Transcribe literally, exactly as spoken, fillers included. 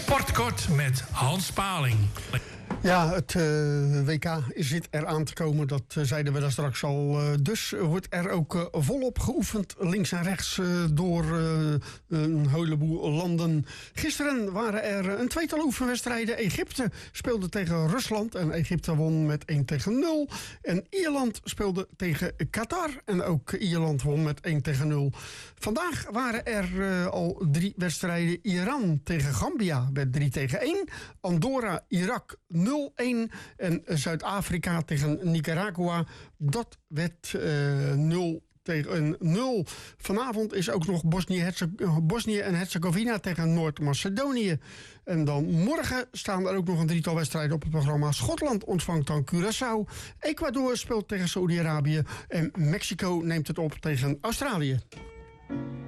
Sportkort met Hans Paling. Ja, het uh, W K zit eraan te komen, dat uh, zeiden we daar straks al. Uh, dus wordt er ook uh, volop geoefend, links en rechts, uh, door uh, een heleboel landen. Gisteren waren er een tweetal oefenwedstrijden. Egypte speelde tegen Rusland en Egypte won met één tegen nul. En Ierland speelde tegen Qatar en ook Ierland won met één tegen nul. Vandaag waren er uh, al drie wedstrijden. Iran tegen Gambia werd drie tegen één. Andorra, Irak nul een. En Zuid-Afrika tegen Nicaragua, dat werd uh, nul tegen nul. Vanavond is ook nog Bosnië en Herzegovina tegen Noord-Macedonië. En dan morgen staan er ook nog een drietal wedstrijden op het programma. Schotland ontvangt dan Curaçao. Ecuador speelt tegen Saudi-Arabië. En Mexico neemt het op tegen Australië.